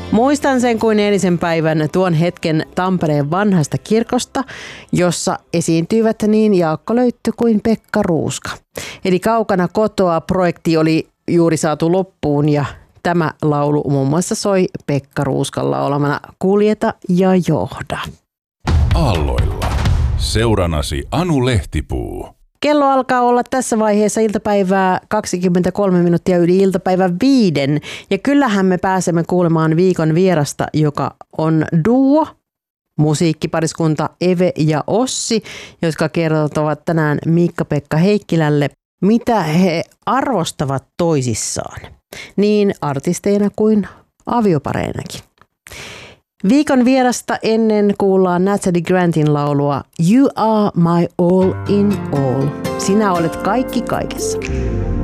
Muistan sen kuin eilisen päivän tuon hetken Tampereen vanhasta kirkosta, jossa esiintyivät niin Jaakko Löyttö kuin Pekka Ruuska. Eli Kaukana kotoa -projekti oli juuri saatu loppuun ja tämä laulu muun muassa soi Pekka Ruuskan laulamana Kuljeta ja johda. Aalloilla. Seuranasi Anu Lehtipuu. Kello alkaa olla tässä vaiheessa iltapäivää 23 minuuttia yli iltapäivän 5. Ja kyllähän me pääsemme kuulemaan viikon vierasta, joka on duo, musiikkipariskunta Eve ja Ossi, jotka kertovat tänään Miikka-Pekka Heikkilälle, mitä he arvostavat toisissaan, niin artisteina kuin aviopareinakin. Viikon vierasta ennen kuullaan Natalie Grantin laulua You are my all in all. Sinä olet kaikki kaikessa.